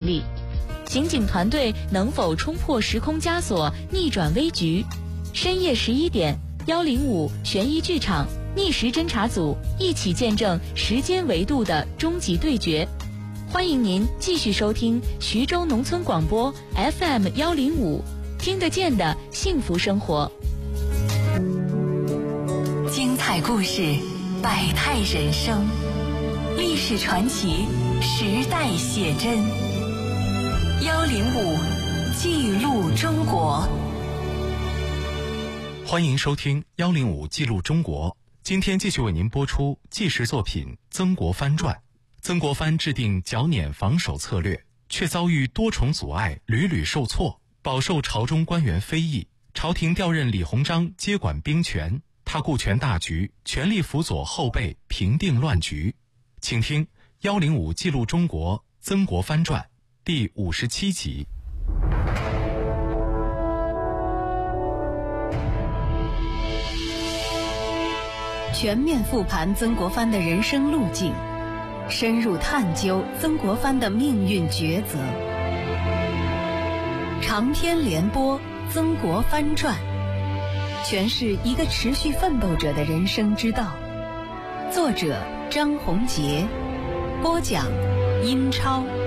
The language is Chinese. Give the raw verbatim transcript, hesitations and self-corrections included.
力。刑警团队能否冲破时空枷锁，逆转危局？深夜十一点，幺零五悬疑剧场逆时侦查组一起见证时间维度的终极对决。欢迎您继续收听徐州农村广播 F M 幺零五，听得见的幸福生活。 精彩故事，百态人生，历史传奇，时代写真。幺零五记录中国。 欢迎收听幺零五记录中国。今天继续为您播出纪实作品《曾国藩传》。曾国藩制定剿捻防守策略，却遭遇多重阻碍，屡屡受挫，饱受朝中官员非议。朝廷调任李鸿章接管兵权，他顾全大局，全力辅佐后辈平定乱局。请听幺零五记录中国曾国藩传第五十七集。 全面复盘曾国藩的人生路径，深入探究曾国藩的命运抉择。长篇连播《曾国藩传》，诠释一个持续奋斗者的人生之道。作者张宏杰，播讲殷超。